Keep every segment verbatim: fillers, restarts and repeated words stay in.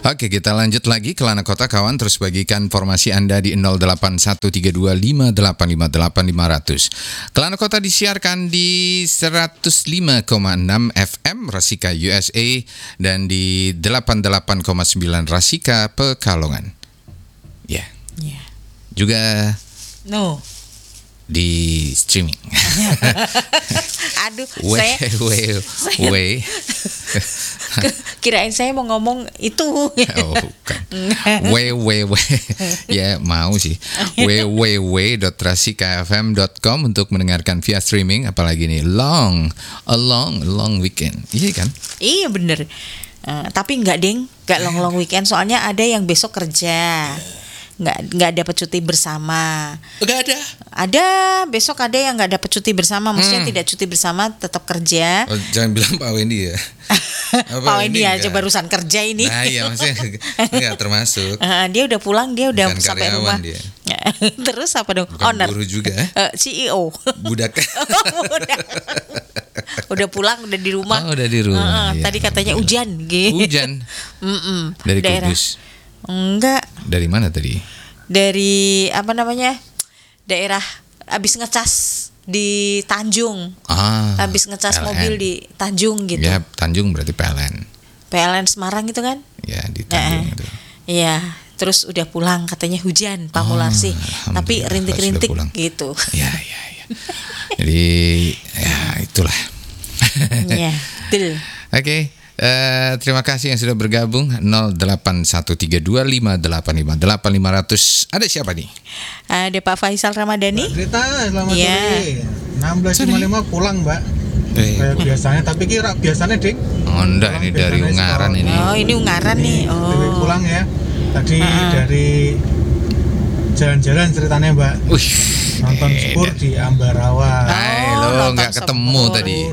Oke, kita lanjut lagi ke Lana Kota kawan. Terus bagikan informasi Anda di nol delapan satu tiga dua lima delapan lima delapan lima nol nol. Kelana Kota disiarkan di seratus lima koma enam F M Rasika U S A dan di delapan puluh delapan koma sembilan Rasika Pekalongan. Ya. Yeah. Yeah. Juga No. di streaming. Aduh, we, saya, we, saya we. kirain saya mau ngomong itu. Oh, bukan. we, we, we. Ya, mau sih. w w w dot rasika f m dot com untuk mendengarkan via streaming, apalagi nih long, a long, long weekend. Iya kan? Iya bener. Uh, tapi enggak deng, enggak long long weekend. Soalnya ada yang besok kerja. nggak nggak dapat cuti bersama. Nggak ada. Ada besok ada yang nggak dapat cuti bersama, maksudnya hmm. tidak cuti bersama, tetap kerja. Oh, jangan bilang Pak Wendy ya. Pak Wendy aja barusan kerja ini. Nah iya maksudnya nggak termasuk. Uh, dia udah pulang, dia udah bukan sampai rumah. Dia. Terus apa dong? Bukan Owner. Guru juga. Uh, C E O. Budak. Budak. Udah pulang, udah di rumah. Oh, udah di rumah. Uh, ya. Tadi katanya hujan, gitu. Hujan. Dari daerah. Kudus. Enggak. Dari mana tadi? Dari apa namanya? Daerah habis ngecas di Tanjung. Ah. Habis ngecas P L N. Mobil di Tanjung gitu. Ya, Tanjung berarti P L N. P L N Semarang itu kan? Ya, di Tanjung nah, itu. Iya, terus udah pulang katanya hujan Pak Oh, Mularsi. Tapi rintik-rintik gitu. Iya, iya, iya. Jadi ya itulah. Iya, betul. Oke. Uh, terima kasih yang sudah bergabung. Nol delapan satu tiga dua lima delapan lima delapan lima nol nol. Ada siapa nih? Ada Pak Faisal Ramadhani. Mbak Grita, selamat ya. sore. enam belas lima puluh lima pulang, Mbak. Eh. Kayak biasanya, tapi kira biasanya, Dik. Oh, enggak, ini dari Ungaran ini. Oh, ini Ungaran nih. Oh. Pulang ya. Tadi uh-uh. dari jalan-jalan ceritanya, Mbak. Wih, nonton spur di Ambarawa. Hai, Oh, lo nggak ketemu spur. tadi.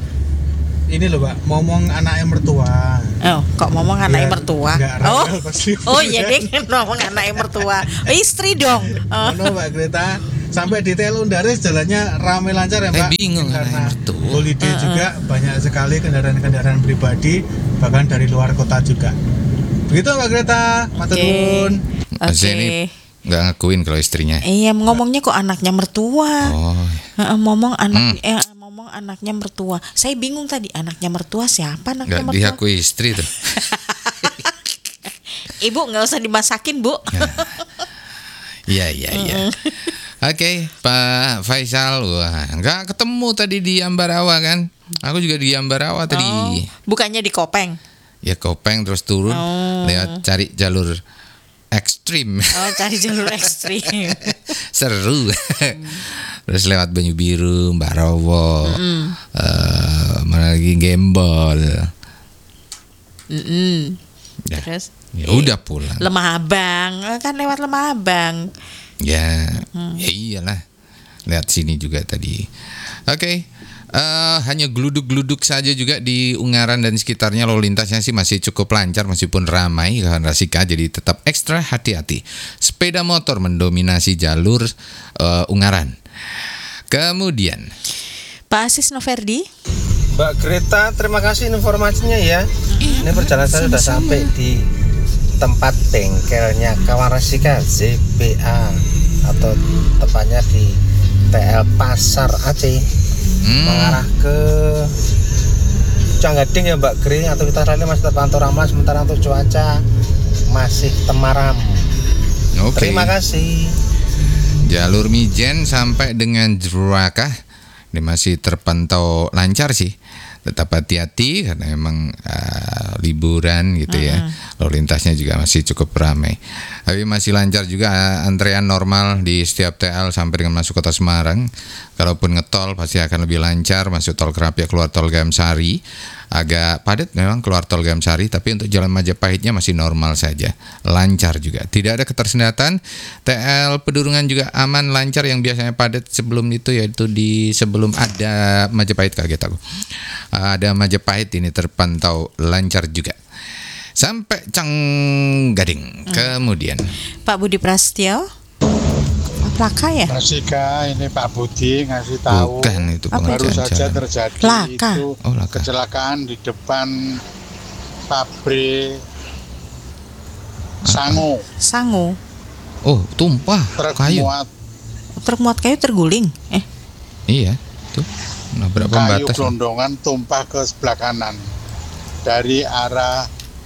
Ini loh, Mbak, ngomong anaknya mertua. Oh, kok ngomong anaknya mertua? Oh, oh iya deh, ngomong anaknya mertua. Oh, istri dong. Oh. No, Mbak Greta. Sampai di Telundaris jalannya ramai lancar ya, Mbak. Eh, bingung karena mertua. holiday uh-uh. juga banyak sekali kendaraan-kendaraan pribadi bahkan dari luar kota juga. Begitu Mbak Greta, matur nuwun. Oke. Ini nggak ngakuin kalau istrinya. Iya, ngomongnya kok anaknya mertua. Oh. Uh, ngomong anak hmm. eh, ngomong anaknya mertua. Saya bingung tadi, anaknya mertua siapa anaknya Nggak mertua? diakui istri tuh. Ibu nggak usah dimasakin, Bu. Iya, iya, iya. Oke, Pak Faisal, wah, nggak ketemu tadi di Ambarawa kan? Aku juga di Ambarawa tadi. Oh, bukannya di Kopeng? Ya Kopeng terus turun, oh. lewat cari jalur ekstrim. Oh, cari jalur ekstrim. Seru. Hmm. Terus lewat Banyu Biru, Mbarawa, mm-hmm. uh, mana lagi Gembol. Mm-hmm. Ya. Terus? Ya udah pulang. Lemah Abang, kan lewat Lemah Abang. Ya, hmm. ya iyalah. Lihat sini juga tadi. Oke. Okay. Uh, hanya geluduk-geluduk saja juga di Ungaran dan sekitarnya. Lalu lintasnya sih masih cukup lancar meskipun ramai kawan Rasika, jadi tetap ekstra hati-hati. Sepeda motor mendominasi jalur uh, Ungaran. Kemudian Pak Asis Noverdi. Mbak Greta, terima kasih informasinya ya. Iya, Ini perjalanan saya sudah sampai di tempat bengkelnya kawan Rasika Z P A atau tepatnya di T L Pasar Aceh. Hmm. Mengarah ke Canggading ya Mbak Gri. Aktivitas lainnya masih terpantau ramai, sementara untuk cuaca masih temaram. Oke. Terima kasih. Jalur Mijen sampai dengan Jeruakah ini masih terpantau lancar sih. Tetap hati-hati karena memang uh, liburan gitu ya. Uh-huh. Lalu lintasnya juga masih cukup ramai. Tapi masih lancar juga uh, antrean normal di setiap T L sampai dengan masuk kota Semarang. Kalaupun ngetol pasti akan lebih lancar. Masuk tol Kerapia keluar tol Gayam Sari agak padat memang keluar tol Gayam Sari, tapi untuk jalan Majapahitnya masih normal saja, lancar juga, tidak ada ketersendatan. T L Pedurungan juga aman, lancar. Yang biasanya padat sebelum itu yaitu di sebelum ada Majapahit, kaget aku. Ada Majapahit ini terpantau lancar juga sampai Canggading. Hmm. Kemudian Pak Budi Prasetyo, Laka ya? Rasika, ini Pak Budi ngasih tahu. Bukan, itu baru saja jalan. terjadi Laka. itu oh, Laka. kecelakaan di depan pabrik Sango, Sango. Oh, tumpah truk kayu. muat Truk muat kayu terguling. Eh, Iya, tuh. Nabrak kayu pembatas. gelondongan tumpah ke sebelah kanan dari arah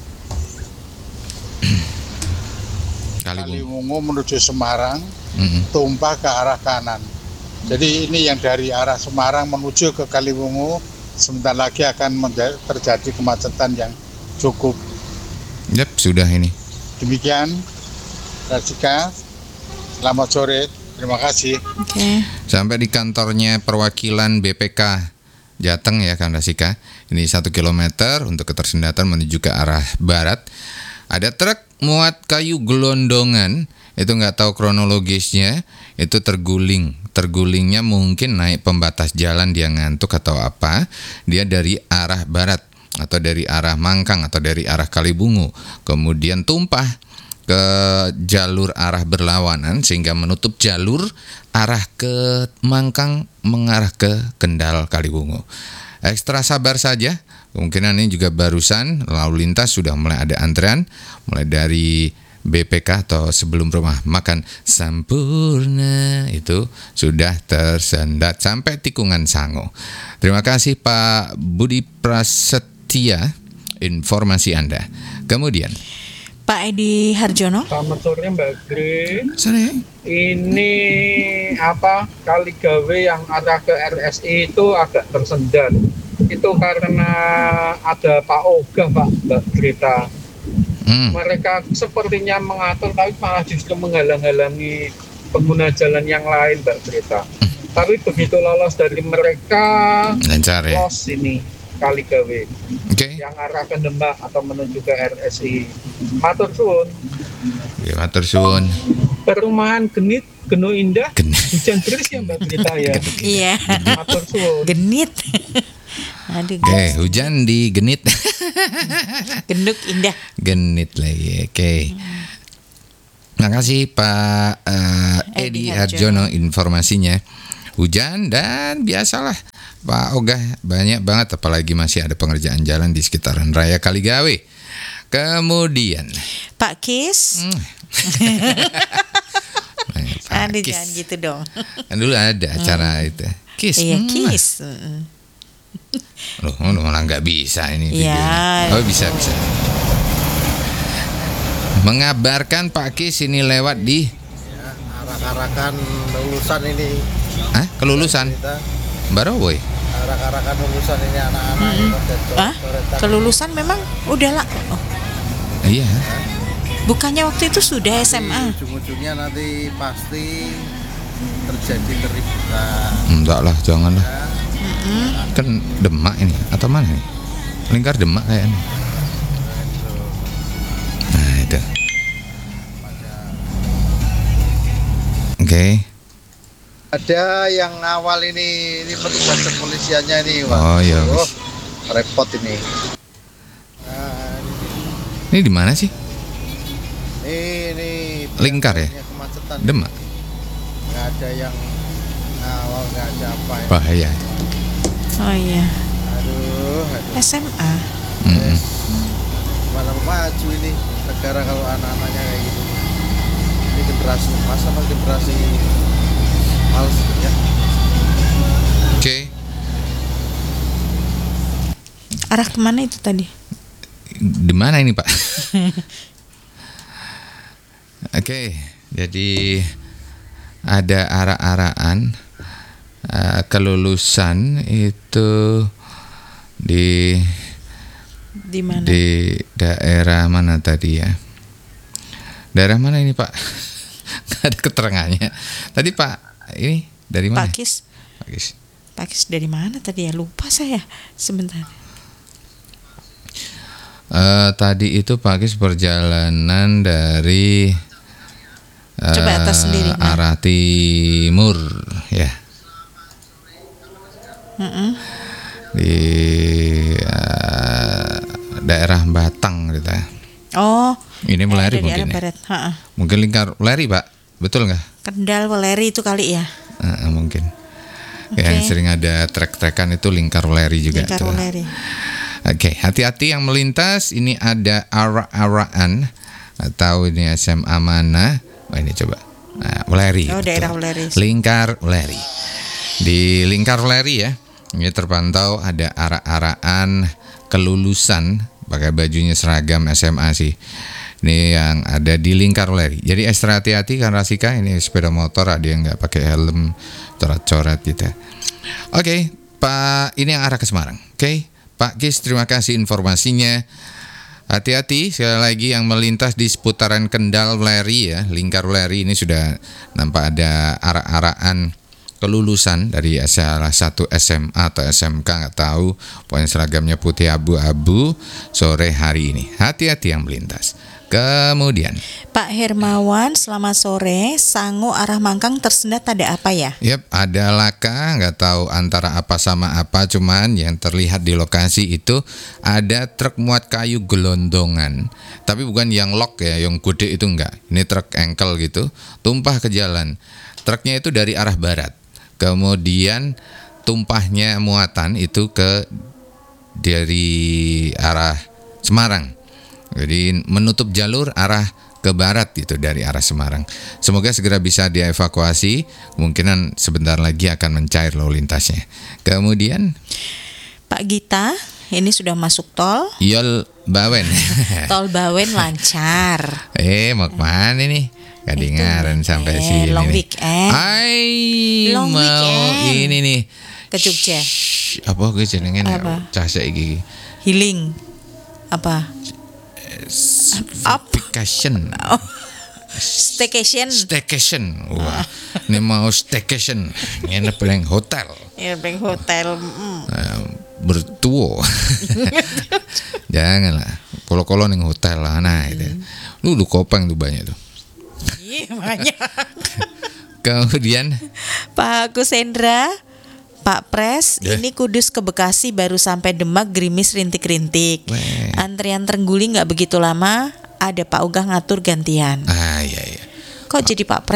Kaliwungu. Kaliwungu menuju Semarang, Mm-mm. tumpah ke arah kanan. Jadi ini yang dari arah Semarang menuju ke Kaliwungu, sebentar lagi akan menja- terjadi kemacetan yang cukup. Yap, sudah ini. Demikian, Rasika, selamat sore, terima kasih. oke. Sampai di kantornya perwakilan B P K Jateng ya kan Rasika. Ini satu kilometer untuk ketersendatan menuju ke arah barat. Ada truk muat kayu gelondongan, itu nggak tahu kronologisnya, itu terguling. Tergulingnya mungkin naik pembatas jalan, dia ngantuk atau apa. Dia dari arah barat atau dari arah Mangkang atau dari arah Kalibungu, kemudian tumpah ke jalur arah berlawanan sehingga menutup jalur arah ke Mangkang mengarah ke Kendal Kalibungu. Ekstra sabar saja, kemungkinan ini juga barusan lalu lintas sudah mulai ada antrean mulai dari B P K atau sebelum rumah makan Sampurna itu sudah tersendat sampai tikungan Sango. Terima kasih Pak Budi Prasetya informasi Anda. Kemudian Pak Edi Harjono. Selamat sore Mbak Green. sore. Ini apa kali gawe yang arah ke R S I itu agak tersendat. Itu karena ada Pak Oga Pak Mbak Greta. Hmm. Mereka sepertinya mengatur tapi malah justru menghalang-halangi pengguna jalan yang lain Mbak Greta. Tapi begitu lolos dari mereka, Lancar ya. los ini kali gawe Oke. yang arah ke Demak atau menuju ke R S I. Matur suwun. Ya, matur suwun. Perumahan Genit, Geno Indah, Genit. hujan deras ya Mbak Grita ya. Iya. Matur suwun. Genit. Aduh, Oke, hujan di Genit. genduk indah. Genit lagi. Oke. Terima kasih Pak eh, Edi Edi Harjono informasinya. Hujan dan biasalah Pak Oga banyak banget apalagi masih ada pengerjaan jalan di sekitaran Raya Kaligawe. Kemudian Pak Kis. hmm. Pak Aduh, Kis. jangan gitu dong. Kan dulu ada acara itu. Kis. Iya, hmm. Kis. Mm-mm. Loh, oh, malah nggak bisa ini Iya. videonya. Oh, bisa bisa. Mengabarkan Pak Kis ini lewat di arak-arakan lulusan ini Hah? Kelulusan kita Baroboy. arak-arakan lulusan ini anak-anak Mm-mm. itu dan Ah, coret-coretan. kelulusan memang udah lah. Oh, Iya. bukannya waktu itu sudah S M A. Ujung-ujungnya nanti pasti terjadi keributan. Enggak lah, jangan lah. Kan Demak ini atau mana nih? Lingkar Demak kayaknya. Nah itu. Oke. Ada yang awal ini ini petugas kepolisiannya ini, Pak. Oh, iya, Oh, wis. repot ini. Nah, Ini di mana sih? ini ini Lingkar ya? kemacetan. Demak. Nggak ada yang awal, nggak ada apa ya. Bahaya. Oh iya, Aduh, aduh. S M A. Mm-mm. Mana maju ini negara kalau anak-anaknya kayak gitu. Ini generasi emas sama generasi males ya. Oke. Arah kemana itu tadi? Di mana ini Pak? Oke, jadi ada arah-arahan uh, kelulusan itu di Di mana? di daerah mana tadi ya? Daerah mana ini Pak? Nggak ada keterangannya. Tadi Pak ini dari mana? Pak Kis. Pak Kis. Pak Kis dari mana tadi ya? Lupa saya. Sebentar. Eh, tadi itu Pak Kis perjalanan dari Coba eh, atas sendiri, Pak. arah timur ya. Mm-mm. Di eh, daerah Batang gitu ya. Oh. Ini eh, Weleri dari mungkin arah ya. barat. Ha-ha. Mungkin lingkar Weleri Pak, betul nggak? Kendal Weleri itu kali ya. Eh, mungkin. Oke. Yang sering ada trek-trekan itu lingkar Weleri juga. Lingkar tuh. Weleri. Oke, hati-hati yang melintas. Ini ada arah-arahan nggak tahu ini S M A mana. Oh ini coba. Nah, Uleri. Oh, betul. daerah Uleri. Lingkar Uleri. Di Lingkar Uleri ya, ini terpantau ada arak-arakan kelulusan pakai bajunya seragam S M A sih. Ini yang ada di Lingkar Uleri. Jadi ekstra hati-hati kan Rasika, ini sepeda motor ada yang nggak pakai helm, coret-coret gitu. Oke, Pak, ini yang arah ke Semarang. Oke, Pak Kis, terima kasih informasinya. Hati-hati sekali lagi yang melintas di seputaran Kendal Uleri ya, Lingkar Uleri ini sudah nampak ada arak-arakan kelulusan dari salah satu S M A atau S M K nggak tahu, pokoknya seragamnya putih abu-abu sore hari ini. Hati-hati yang melintas. Kemudian Pak Hermawan, selamat sore. Sango arah Mangkang tersendat ada apa ya? Yap, ada laka, nggak tahu antara apa sama apa, cuman yang terlihat di lokasi itu ada truk muat kayu gelondongan. Tapi bukan yang lock ya, yang gede itu enggak. Ini truk engkel gitu, tumpah ke jalan. Truknya itu dari arah barat. Kemudian tumpahnya muatan itu ke dari arah Semarang. Jadi menutup jalur arah ke barat itu dari arah Semarang. Semoga segera bisa dievakuasi. Kemungkinan sebentar lagi akan mencair lalu lintasnya. Kemudian Pak Gita, ini sudah masuk tol. Yol Bawen. Tol Bawen lancar. eh mau kemana nih? Kadingaran sampai eh, sini. long nih. weekend. Ai, Long mau weekend. ini nih. Ke Jogja. Shh, apa gue jenenge Apa? cah saiki? Healing. Apa? Up. Vacation. Oh. Staycation. Staycation. Wah, ini mau staycation. Nginep di hotel. Ya, bank hotel. Mm. Nah, bertuo. Janganlah. Kalau-kalau ning hotel lah nah itu. Lu lu kopeng tuh banyak tuh. Iya, banyak. Kemudian Pak Kusendra, Pak Pres, Ya. ini Kudus ke Bekasi baru sampai Demak gerimis rintik-rintik. Weh. Antrian terengguling nggak begitu lama, ada Pak Ugah ngatur gantian. ah iya iya. Kok jadi Pak Pres?